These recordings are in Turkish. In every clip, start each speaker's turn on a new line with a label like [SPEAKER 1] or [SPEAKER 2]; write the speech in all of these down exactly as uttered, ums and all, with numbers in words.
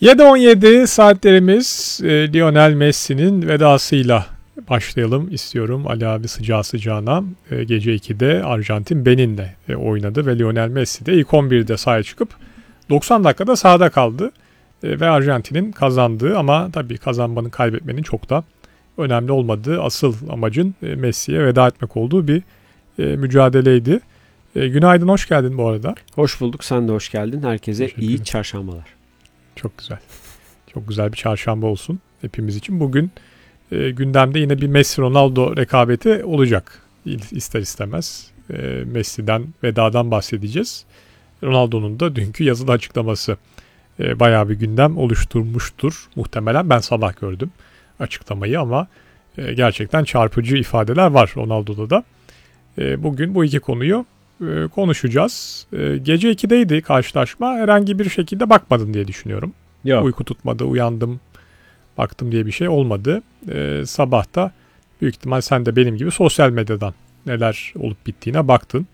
[SPEAKER 1] yedi on yedi saatlerimiz e, Lionel Messi'nin vedasıyla başlayalım istiyorum. Ali abi sıcağı sıcağına e, gece ikide Arjantin Benin'le e, oynadı ve Lionel Messi de ilk on birde sahaya çıkıp doksan dakikada sahada kaldı. E, ve Arjantin'in kazandığı, ama tabii kazanmanın kaybetmenin çok da önemli olmadığı, asıl amacın e, Messi'ye veda etmek olduğu bir e, mücadeleydi. E, günaydın, hoş geldin bu arada.
[SPEAKER 2] Hoş bulduk, sen de hoş geldin. Herkese iyi çarşambalar.
[SPEAKER 1] Çok güzel. Çok güzel bir çarşamba olsun hepimiz için. Bugün e, gündemde yine bir Messi-Ronaldo rekabeti olacak. İster istemez. E, Messi'den, vedadan bahsedeceğiz. Ronaldo'nun da dünkü yazılı açıklaması e, bayağı bir gündem oluşturmuştur muhtemelen. Ben sabah gördüm açıklamayı ama e, gerçekten çarpıcı ifadeler var Ronaldo'da da. E, bugün bu iki konuyu e, konuşacağız. E, gece ikideydi karşılaşma. Herhangi bir şekilde bakmadın diye düşünüyorum.
[SPEAKER 2] Yok.
[SPEAKER 1] Uyku tutmadı, uyandım, baktım diye bir şey olmadı. Ee, sabah da büyük ihtimal sen de benim gibi sosyal medyadan neler olup bittiğine baktın.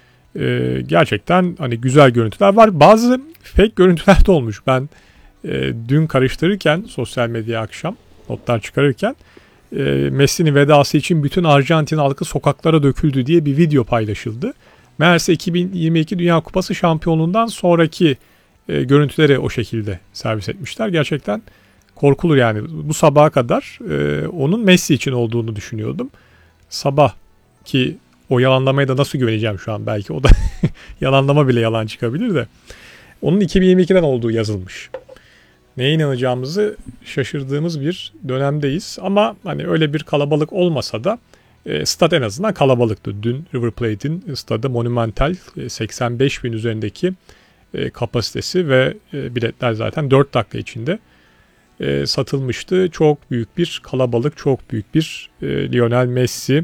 [SPEAKER 1] Ee, gerçekten hani güzel görüntüler var. Bazı fake görüntüler de olmuş. Ben e, dün karıştırırken sosyal medya akşam notlar çıkarırken e, Messi'nin vedası için bütün Arjantin halkı sokaklara döküldü diye bir video paylaşıldı. Meğerse iki bin yirmi iki Dünya Kupası şampiyonluğundan sonraki E, görüntüleri o şekilde servis etmişler. Gerçekten korkulur yani. Bu sabaha kadar e, onun Messi için olduğunu düşünüyordum. Sabah ki o yalanlamaya da nasıl güveneceğim şu an, belki o da yalanlama bile yalan çıkabilir de. Onun iki bin yirmi ikiden olduğu yazılmış. Neye inanacağımızı şaşırdığımız bir dönemdeyiz. Ama hani öyle bir kalabalık olmasa da e, stat en azından kalabalıktı. Dün River Plate'in stadı Monumental, e, seksen beş bin üzerindeki E, kapasitesi ve e, biletler zaten dört dakika içinde e, satılmıştı. Çok büyük bir kalabalık, çok büyük bir e, Lionel Messi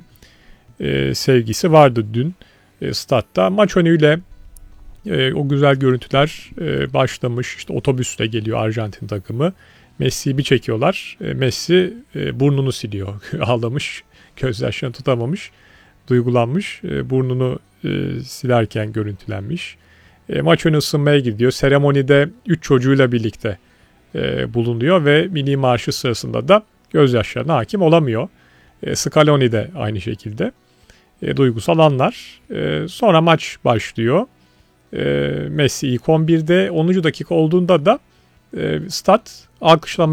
[SPEAKER 1] e, sevgisi vardı dün e, statta. Maç önüyle e, o güzel görüntüler e, başlamış. İşte otobüsle geliyor Arjantin takımı. Messi'yi bir çekiyorlar. E, Messi e, burnunu siliyor. Ağlamış, gözyaşlarını tutamamış, duygulanmış. E, burnunu e, silerken görüntülenmiş. E, maç önü ısınmaya gidiyor. Seremonide üç çocuğuyla birlikte e, bulunuyor ve milli marşı sırasında da gözyaşlarına hakim olamıyor. E, Scaloni de aynı şekilde. E, duygusal anlar. E, sonra maç başlıyor. E, Messi ilk on birde onuncu dakika olduğunda da e, stat alkışlamaya